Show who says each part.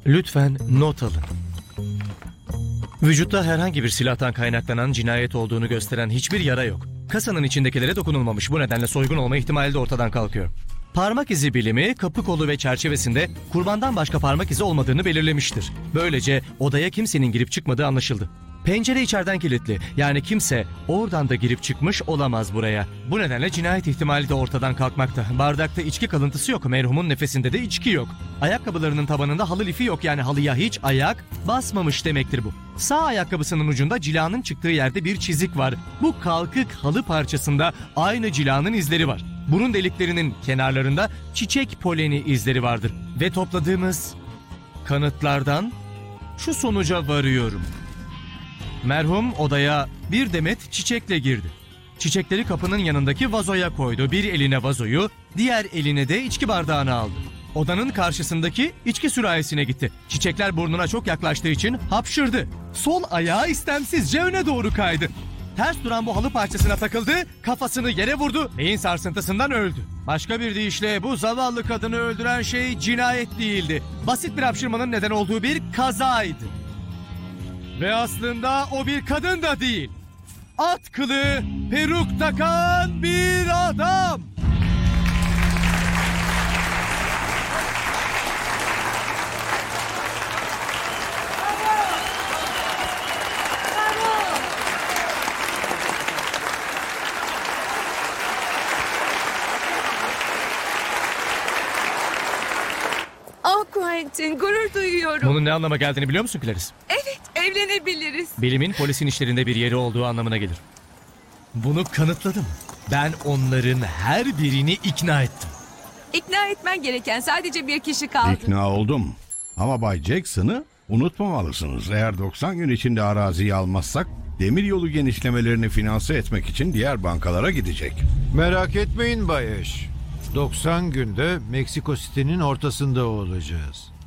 Speaker 1: Lütfen not alın. Vücutta herhangi bir silahtan kaynaklanan cinayet olduğunu gösteren hiçbir yara yok. Kasanın içindekilere dokunulmamış. Bu nedenle soygun olma ihtimali de ortadan kalkıyor. Parmak izi bilimi kapı kolu ve çerçevesinde kurbandan başka parmak izi olmadığını belirlemiştir. Böylece odaya kimsenin girip çıkmadığı anlaşıldı. Pencere içeriden kilitli, yani kimse oradan da girip çıkmış olamaz buraya. Bu nedenle cinayet ihtimali de ortadan kalkmakta. Bardakta içki kalıntısı yok, merhumun nefesinde de içki yok. Ayakkabılarının tabanında halı lifi yok, yani halıya hiç ayak basmamış demektir bu. Sağ ayakkabısının ucunda cilanın çıktığı yerde bir çizik var. Bu kalkık halı parçasında aynı cilanın izleri var. Burun deliklerinin kenarlarında çiçek poleni izleri vardır. Ve topladığımız kanıtlardan şu sonuca varıyorum. Merhum odaya bir demet çiçekle girdi. Çiçekleri kapının yanındaki vazoya koydu. Bir eline vazoyu, diğer eline de içki bardağını aldı. Odanın karşısındaki içki sürahisine gitti. Çiçekler burnuna çok yaklaştığı için hapşırdı. Sol ayağı istemsizce öne doğru kaydı. Ters duran bu halı parçasına takıldı, kafasını yere vurdu, beyin sarsıntısından öldü. Başka bir deyişle bu zavallı kadını öldüren şey cinayet değildi. Basit bir hapşırmanın neden olduğu bir kazaydı. Ve aslında o bir kadın da değil. At kılı, peruk takan bir adam.
Speaker 2: Ah Quentin, gurur duyuyorum.
Speaker 1: Bunun ne anlama geldiğini biliyor musun Clarice?
Speaker 2: Evet, evlenebiliriz.
Speaker 1: Bilimin polisin işlerinde bir yeri olduğu anlamına gelir. Bunu kanıtladım. Ben onların her birini ikna ettim.
Speaker 2: İkna etmen gereken sadece bir kişi kaldı.
Speaker 3: İkna oldum. Ama Bay Jackson'ı unutmamalısınız. Eğer 90 gün içinde araziyi almazsak demiryolu genişlemelerini finanse etmek için diğer bankalara gidecek.
Speaker 4: Merak etmeyin Bay Eş. 90 günde Meksiko City'nin ortasında olacağız.